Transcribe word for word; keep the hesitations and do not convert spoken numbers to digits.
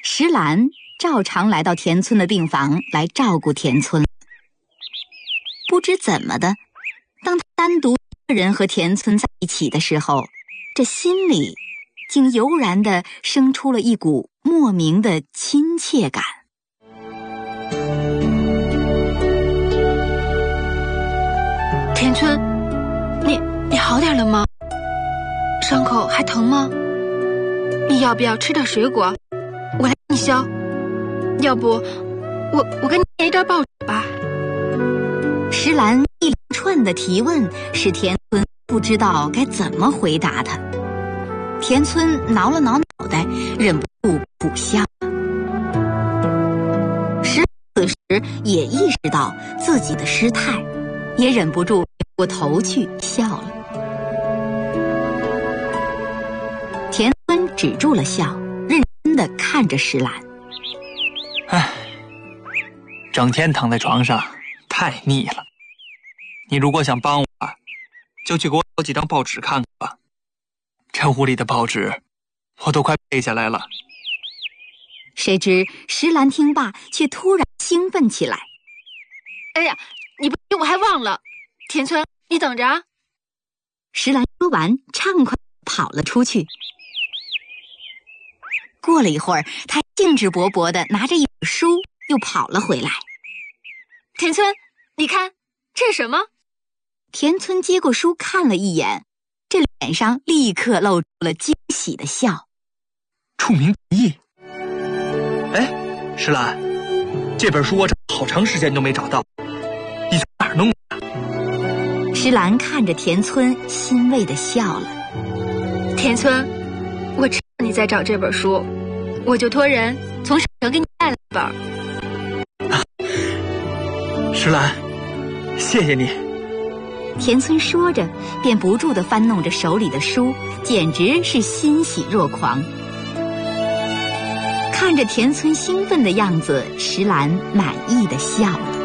石兰照常来到田村的病房来照顾田村。不知怎么的，当他单独一个人和田村在一起的时候，这心里竟油然地生出了一股莫名的亲切感。 田村，你你好点了吗？伤口还疼吗？你要不要吃点水果？我来给你削。要不，我我给你捏一点报纸吧。 石兰一连串的提问使田村不知道该怎么回答他。田村挠了挠脑袋，忍不住苦笑。石兰此时也意识到自己的失态，也忍不住回过头去笑了。田村止住了笑，认真地看着石兰。 唉，整天躺在床上太腻了。你如果想帮我，就去给我找几张报纸看看吧。这屋里的报纸我都快背下来了。 谁知石兰听罢却突然兴奋起来。 哎呀，你不我还忘了，田村，你等着啊！ 石兰说完，畅快跑了出去。过了一会儿，他兴致勃勃地拿着一本书又跑了回来。 田村，你看这是什么？ 田村接过书看了一眼，这脸上立刻露出了惊喜的笑。 著名笔译。哎，石兰，这本书我找好长时间都没找到，你从哪儿弄的？ 石兰看着田村，欣慰地笑了。 田村，我知道你在找这本书，我就托人从省城给你带了一本。 啊，石兰，谢谢你。 田村说着，便不住地翻弄着手里的书，简直是欣喜若狂。看着田村兴奋的样子，石兰满意地笑了。